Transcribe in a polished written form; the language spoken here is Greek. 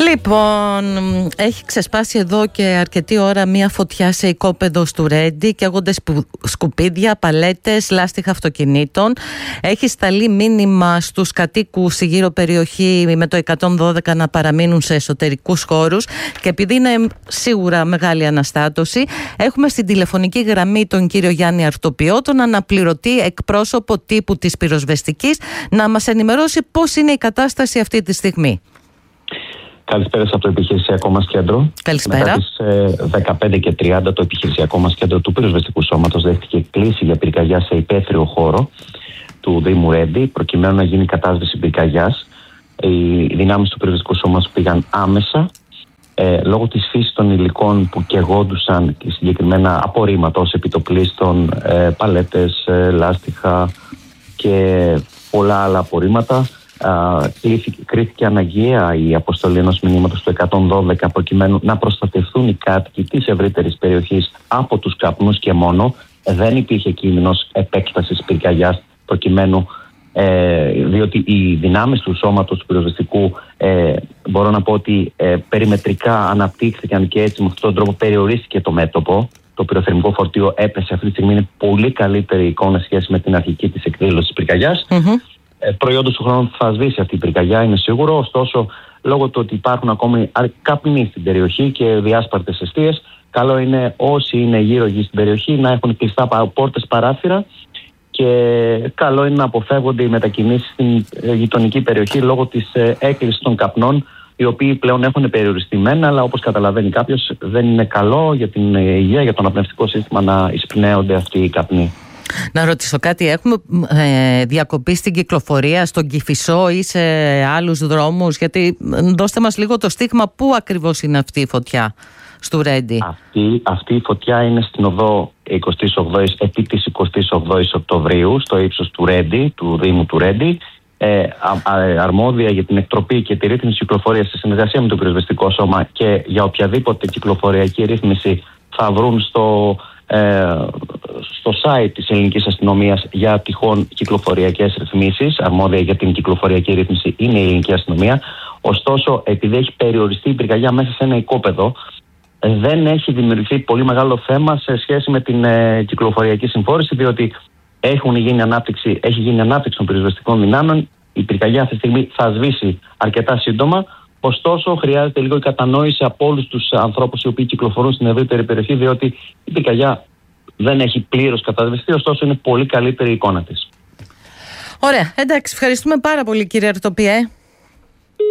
Λοιπόν, έχει ξεσπάσει εδώ και αρκετή ώρα μία φωτιά σε οικόπεδο του Ρέντι. Καίγονται σκουπίδια, παλέτες, λάστιχα αυτοκινήτων. Έχει σταλεί μήνυμα στους κατοίκους γύρω περιοχή με το 112 να παραμείνουν σε εσωτερικούς χώρους. Και επειδή είναι σίγουρα μεγάλη αναστάτωση, έχουμε στην τηλεφωνική γραμμή τον κύριο Γιάννη Αρτοπιό, τον αναπληρωτή εκπρόσωπο τύπου της πυροσβεστικής, να μας ενημερώσει πώς είναι η κατάσταση αυτή τη στιγμή. Καλησπέρα από το επιχειρησιακό μας κέντρο. Καλησπέρα. Μετά τις 15:30 το επιχειρησιακό μας κέντρο του πυροσβεστικού σώματος δέχτηκε κλήση για πυρκαγιά σε υπαίθριο χώρο του Δήμου Ρέντι, προκειμένου να γίνει κατάσβεση πυρκαγιάς. Οι δυνάμεις του πυροσβεστικού σώματος πήγαν άμεσα. Λόγω της φύσης των υλικών που καιγόντουσαν και συγκεκριμένα απορρίμματα ως επιτοπλίστων, παλέτες, λάστιχα και πολλά άλλα απορρίμματα, κρίθηκε αναγκαία η αποστολή ενός μηνύματος του 112 προκειμένου να προστατευτούν οι κάτοικοι της ευρύτερης περιοχής από τους καπνούς και μόνο. Δεν υπήρχε κίνδυνος επέκτασης πυρκαγιάς προκειμένου, διότι οι δυνάμεις του σώματος του πυροσβεστικού μπορώ να πω ότι περιμετρικά αναπτύχθηκαν και έτσι με αυτόν τον τρόπο περιορίστηκε το μέτωπο. Το πυροθερμικό φορτίο έπεσε, αυτή τη στιγμή είναι πολύ καλύτερη εικόνα σχέση με την αρχική της εκδήλωση της πυρκαγιάς. Προϊόντος του χρόνου θα σβήσει αυτή η πυρκαγιά, είναι σίγουρο. Ωστόσο, λόγω του ότι υπάρχουν ακόμη καπνοί στην περιοχή και διάσπαρτες εστίες, καλό είναι όσοι είναι γύρω-γύρω στην περιοχή να έχουν κλειστά πόρτες, παράθυρα και καλό είναι να αποφεύγονται οι μετακινήσεις στην γειτονική περιοχή λόγω της έκκλησης των καπνών, οι οποίοι πλέον έχουν περιοριστεί μένα, αλλά όπως καταλαβαίνει κάποιος, δεν είναι καλό για την υγεία, για το αναπνευστικό σύστημα να εισπνέονται αυτοί οι καπνοί. Να ρωτήσω κάτι, έχουμε διακοπή στην κυκλοφορία στον Κηφισό ή σε άλλους δρόμους? Γιατί δώστε μας λίγο το στίγμα, πού ακριβώς είναι αυτή η φωτιά στο Ρέντι. Αυτή η φωτιά είναι στην οδό 28ης επί της 28ης Οκτωβρίου στο ύψος του Ρέντι, του Δήμου του Ρέντι. Αρμόδια για την εκτροπή και τη ρύθμιση κυκλοφορίας σε συνεργασία με το πυροσβεστικό σώμα και για οποιαδήποτε κυκλοφοριακή ρύθμιση θα βρουν στο site της ελληνικής αστυνομίας για τυχόν κυκλοφοριακές ρυθμίσεις. Αρμόδια για την κυκλοφοριακή ρύθμιση είναι η ελληνική αστυνομία. Ωστόσο, επειδή έχει περιοριστεί η πυρκαγιά μέσα σε ένα οικόπεδο, δεν έχει δημιουργηθεί πολύ μεγάλο θέμα σε σχέση με την κυκλοφοριακή συμφόρηση, διότι έχει γίνει ανάπτυξη των πυροσβεστικών δυνάμεων. Η πυρκαγιά αυτή τη στιγμή θα σβήσει αρκετά σύντομα. Ωστόσο, χρειάζεται λίγο η κατανόηση από όλους τους ανθρώπους οι οποίοι κυκλοφορούν στην ευρύτερη περιοχή, διότι η πυρκαγιά δεν έχει πλήρως κατασβεστεί, ωστόσο είναι πολύ καλύτερη η εικόνα της. Ωραία, εντάξει, ευχαριστούμε πάρα πολύ κύριε Αρτοπιέ.